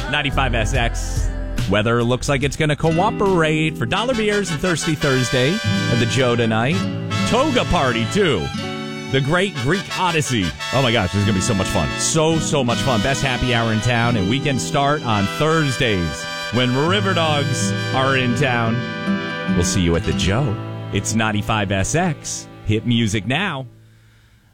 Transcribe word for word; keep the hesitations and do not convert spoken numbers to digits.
ninety-five S X. Weather looks like it's going to cooperate for dollar beers and Thirsty Thursday at the Joe tonight. Toga party, too. The Great Greek Odyssey. Oh, my gosh, this is going to be so much fun. So, so much fun. Best happy hour in town, and weekends start on Thursdays when River Dogs are in town. We'll see you at the Joe. It's ninety-five S X. Hit music now.